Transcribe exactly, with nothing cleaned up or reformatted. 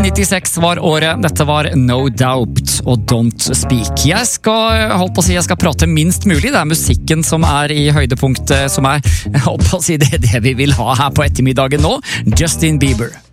nitten nittiseks var året. Dette var No Doubt og Don't Speak. Jeg skal, holdt på å si, jeg skal prate minst mulig. Det er musikken som er i høydepunktet, som er, holdt på å si, det, det vi vil ha her på ettermiddagen nå. Justin Bieber.